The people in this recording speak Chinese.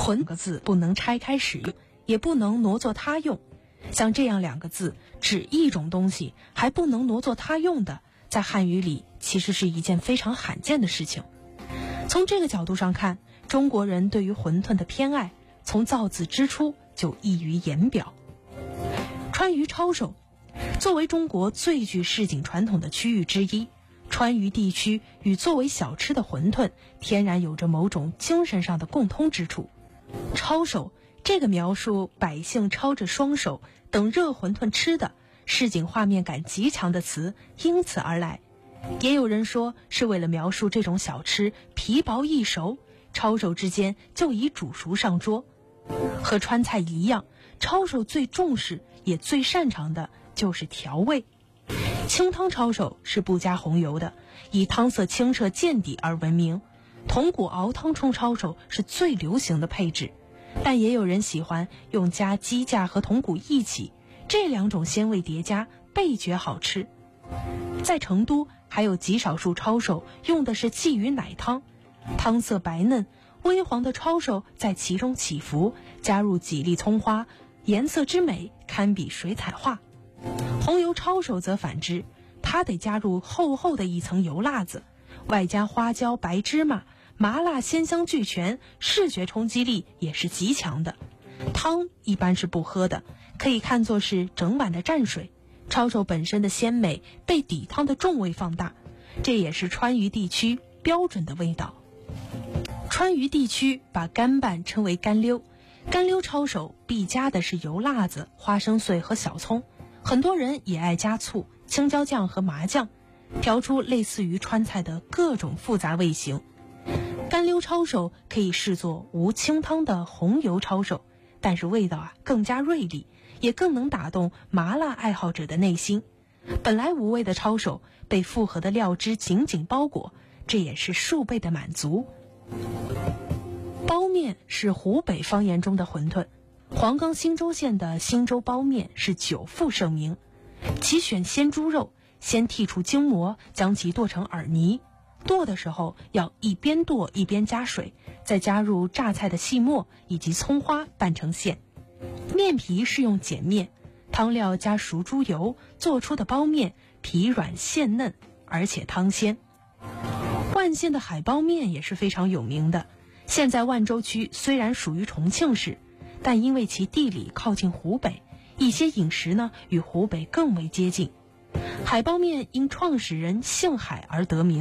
混个字不能拆开使用，也不能挪作他用。像这样两个字，指一种东西还不能挪作他用的，在汉语里其实是一件非常罕见的事情。从这个角度上看，中国人对于馄饨的偏爱，从造字之初就溢于言表。川渝抄手，作为中国最具市井传统的区域之一，川渝地区与作为小吃的馄饨天然有着某种精神上的共通之处。抄手这个描述百姓抄着双手等热馄饨吃的市井画面感极强的词因此而来。也有人说是为了描述这种小吃皮薄易熟，抄手之间就以煮熟上桌。和川菜一样，抄手最重视也最擅长的就是调味。清汤抄手是不加红油的，以汤色清澈见底而闻名。铜鼓熬汤冲抄手是最流行的配置，但也有人喜欢用加鸡架和铜鼓一起，这两种鲜味叠加，倍觉好吃。在成都还有极少数抄手用的是鲫鱼奶汤，汤色白嫩，微黄的抄手在其中起伏，加入几粒葱花，颜色之美堪比水彩画。红油抄手则反之，它得加入厚厚的一层油辣子，外加花椒、白芝麻，麻辣鲜香俱全，视觉冲击力也是极强的。汤一般是不喝的，可以看作是整碗的蘸水。抄手本身的鲜美被底汤的重味放大，这也是川渝地区标准的味道。川渝地区把干拌称为干溜，干溜抄手必加的是油辣子、花生碎和小葱，很多人也爱加醋、青椒酱和麻酱，调出类似于川菜的各种复杂味型。干溜抄手可以视作无清汤的红油抄手，但是味道更加锐利，也更能打动麻辣爱好者的内心。本来无味的抄手被复合的料汁紧紧包裹，这也是数倍的满足。包面是湖北方言中的馄饨，黄冈新州县的新州包面是久负盛名。其选鲜猪肉，先剔除筋膜，将其剁成耳泥。剁的时候要一边剁一边加水，再加入榨菜的细末以及葱花拌成馅。面皮是用碱面，汤料加熟猪油做出的包面，皮软馅嫩，而且汤鲜。万县的海包面也是非常有名的。现在万州区虽然属于重庆市，但因为其地理靠近湖北，一些饮食呢与湖北更为接近。海包面因创始人姓海而得名。